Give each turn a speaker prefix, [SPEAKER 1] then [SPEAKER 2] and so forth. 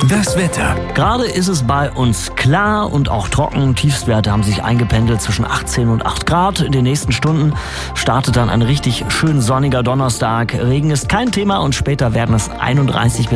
[SPEAKER 1] Das Wetter.
[SPEAKER 2] Gerade ist es bei uns klar und auch trocken. Tiefstwerte haben sich eingependelt zwischen 18 und 8 Grad. In den nächsten Stunden startet dann ein richtig schön sonniger Donnerstag. Regen ist kein Thema und später werden es 31 bis